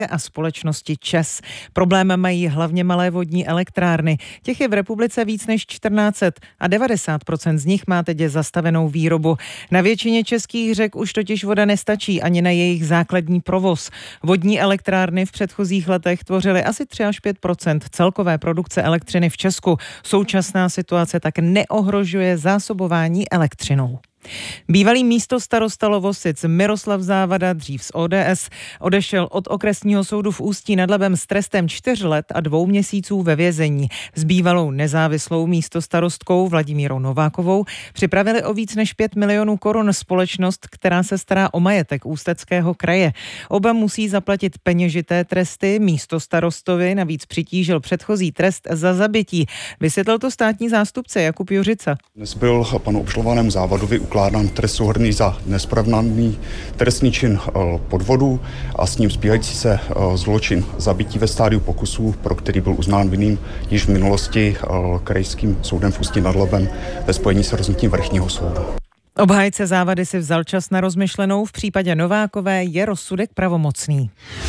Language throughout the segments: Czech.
a společnosti ČEZ. Problém mají hlavně malé vodní elektrárny. Těch je v republice víc než 1400 a 90% z nich má teď zastavenou výrobu. Na většině českých řek už totiž voda nestačí ani na jejich základní provoz. Vodní elektrárny v předchozích letech tvořily asi 3 až 5% celkové produkce elektřiny v Česku. Současná situace tak neohrožuje zásobování elektřinou. Bývalý místostarosta Lovosic Miroslav Závada, dřív z ODS, odešel od okresního soudu v Ústí nad Labem s trestem 4 let a 2 měsíců ve vězení. S bývalou nezávislou místostarostkou Vladimírou Novákovou připravili o víc než 5 milionů korun společnost, která se stará o majetek Ústeckého kraje. Oba musí zaplatit peněžité tresty, místostarostovi navíc přitížil předchozí trest za zabití. Vysvětlil to státní zástupce Jakub Juřica. Dnes byl panu obžalovanému Závadovi ukládán trest souhrnný za nespravný trestný čin podvodu a s ním spíhající se zločin zabití ve stádiu pokusů, pro který byl uznán vinným již v minulosti krajským soudem v Ústí nad Labem ve spojení s rozhodnutím vrchního soudu. Obhájce Závady si vzal čas na rozmyšlenou, v případě Novákové je rozsudek pravomocný.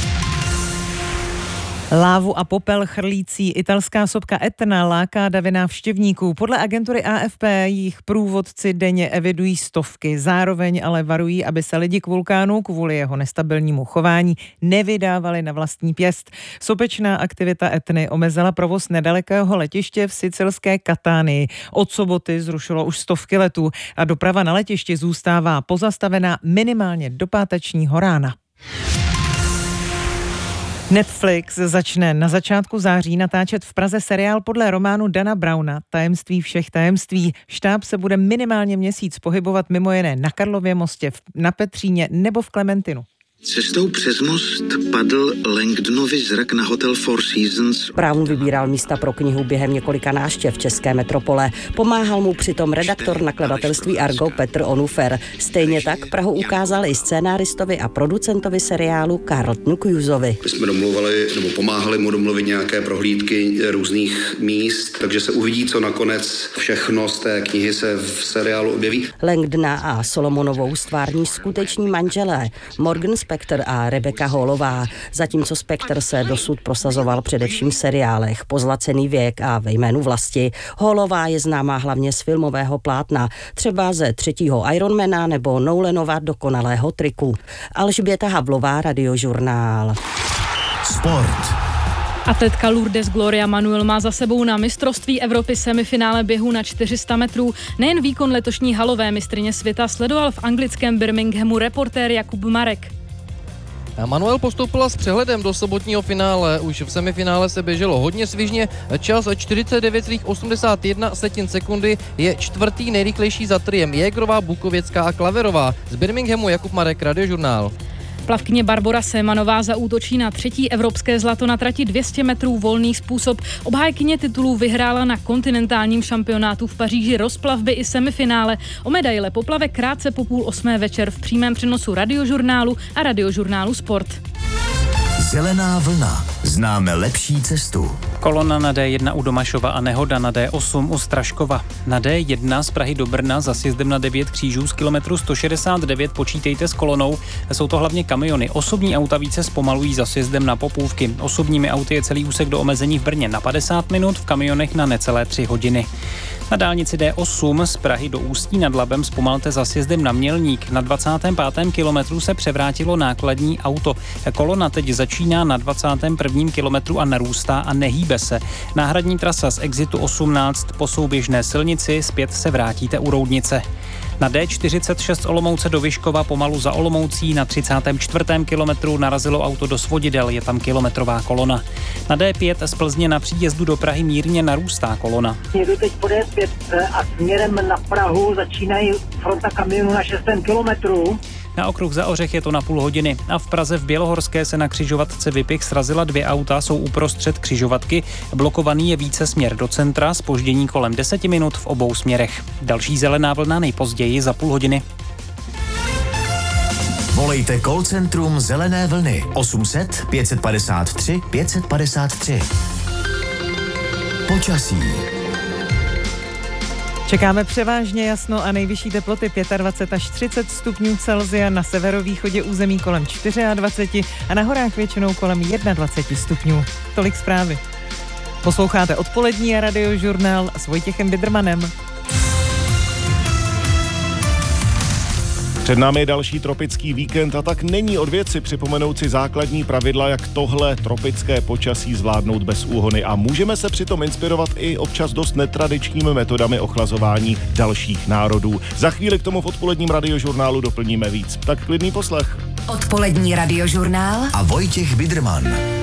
Lávu a popel chrlící italská sopka Etna láká davy návštěvníků. Podle agentury AFP jejich průvodci denně evidují stovky. Zároveň ale varují, aby se lidi k vulkánu kvůli jeho nestabilnímu chování nevydávali na vlastní pěst. Sopečná aktivita Etny omezila provoz nedalekého letiště v sicilské Katánii. Od soboty zrušilo už stovky letů a doprava na letišti zůstává pozastavená minimálně do pátečního rána. Netflix začne na začátku září natáčet v Praze seriál podle románu Dana Browna Tajemství všech tajemství. Štáb se bude minimálně měsíc pohybovat mimo jiné na Karlově mostě, na Petříně nebo v Klementinu. Cestou přes most padl Langdonovi zrak na hotel Four Seasons. Brown vybíral místa pro knihu během několika návštěv české metropole. Pomáhal mu přitom redaktor nakladatelství Argo Petr Onufer. Stejně tak Prahu ukázal i scénáristovi a producentovi seriálu Carltonu Cruisovi. My jsme pomáhali mu domluvit nějaké prohlídky různých míst, takže se uvidí, co nakonec všechno z té knihy se v seriálu objeví. Langdona a Solomonovou stvární skuteční manželé Morgan Spector a Rebecca Hallová, zatímco Spector se dosud prosazoval především v seriálech Pozlacený věk a Ve jménu vlasti. Hallová je známá hlavně z filmového plátna, třeba ze 3. Ironmana nebo Nolanova Dokonalého triku. Alžběta Havlová, Radiožurnál. Sport. Atletka Lourdes Gloria Manuel má za sebou na mistrovství Evropy semifinále běhu na 400 metrů. Nejen výkon letošní halové mistryně světa sledoval v anglickém Birminghamu reportér Jakub Marek. Manuel postoupila s přehledem do sobotního finále. Už v semifinále se běželo hodně svižně. Čas 49,81 sekundy je čtvrtý nejrychlejší za triem Jägerová, Bukověcká a Klaverová. Z Birminghamu Jakub Marek, Radiožurnál. Plavkyně Barbora Sémanová zaútočí na 3. evropské zlato na trati 200 metrů volný způsob. Obhájkyně titulů vyhrála na kontinentálním šampionátu v Paříži rozplavby i semifinále. O medaile poplave krátce po 7:30 večer v přímém přenosu Radiožurnálu a Radiožurnálu Sport. Zelená vlna. Známe lepší cestu. Kolona na D1 u Domašova a nehoda na D8 u Straškova. Na D1 z Prahy do Brna za sjezdem na 9 křížů z kilometru 169 počítejte s kolonou. Jsou to hlavně kamiony. Osobní auta více zpomalují za sjezdem na Popůvky. Osobními auty je celý úsek do omezení v Brně na 50 minut, v kamionech na necelé 3 hodiny. Na dálnici D8 z Prahy do Ústí nad Labem zpomalte za sjezdem na Mělník. Na 25. kilometru se převrátilo nákladní auto. Kolona teď začíná na 21. kilometru a narůstá a nehýbe se. Náhradní trasa z exitu 18 po souběžné silnici, zpět se vrátíte u Roudnice. Na D46 z Olomouce do Vyškova pomalu za Olomoucí na 34. kilometru narazilo auto do svodidel, je tam kilometrová kolona. Na D5 z Plzně na příjezdu do Prahy mírně narůstá kolona. Jedu teď po D5 a směrem na Prahu začínají fronta kamionů na 6. kilometru. Na okruh za Ořech je to na půl hodiny a v Praze v Bělohorské se na křižovatce Vypich srazila 2 auta, jsou uprostřed křižovatky. Blokovaný je více směr do centra, zpoždění kolem 10 minut v obou směrech. Další zelená vlna nejpozději za půl hodiny. Volejte call centrum Zelené vlny 800 553 553. Počasí. Čekáme převážně jasno a nejvyšší teploty 25 až 30 stupňů Celsia, na severovýchodě území kolem 24 a na horách většinou kolem 21 stupňů. Tolik zprávy. Posloucháte odpolední radiožurnál s Vojtěchem Bidermanem. Před námi je další tropický víkend a tak není od věci připomenout si základní pravidla, jak tohle tropické počasí zvládnout bez úhony, a můžeme se přitom inspirovat i občas dost netradičními metodami ochlazování dalších národů. Za chvíli k tomu v odpoledním radiožurnálu doplníme víc. Tak klidný poslech. Odpolední radiožurnál a Vojtěch Biderman.